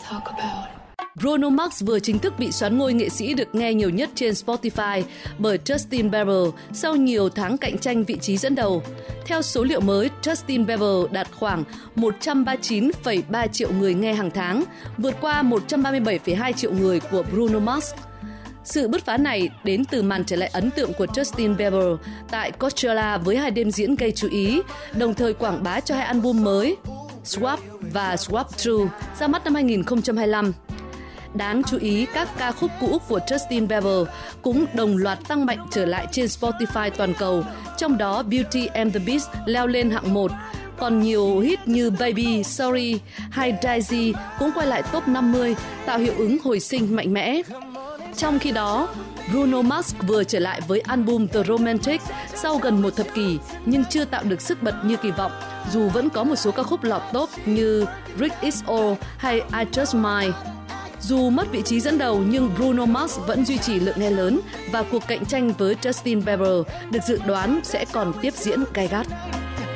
talk about. Bruno Mars vừa chính thức bị soán ngôi nghệ sĩ được nghe nhiều nhất trên Spotify bởi Justin Bieber sau nhiều tháng cạnh tranh vị trí dẫn đầu. Theo số liệu mới, Justin Bieber đạt khoảng 139,3 triệu người nghe hàng tháng, vượt qua 137,2 triệu người của Bruno Mars. Sự bứt phá này đến từ màn trở lại ấn tượng của Justin Bieber tại Coachella với 2 đêm diễn gây chú ý, đồng thời quảng bá cho 2 album mới, Swap và Swap 2, ra mắt năm 2025. Đáng chú ý, các ca khúc cũ của Justin Bieber cũng đồng loạt tăng mạnh trở lại trên Spotify toàn cầu, trong đó Beauty and the Beast leo lên hạng 1, còn nhiều hit như Baby, Sorry hay Daisy cũng quay lại top 50, tạo hiệu ứng hồi sinh mạnh mẽ. Trong khi đó, Bruno Mars vừa trở lại với album The Romantic sau gần một thập kỷ nhưng chưa tạo được sức bật như kỳ vọng, dù vẫn có một số ca khúc lọt top như Rick Is All hay I Just Mine. Dù mất vị trí dẫn đầu nhưng Bruno Mars vẫn duy trì lượng nghe lớn và cuộc cạnh tranh với Justin Bieber được dự đoán sẽ còn tiếp diễn gay gắt.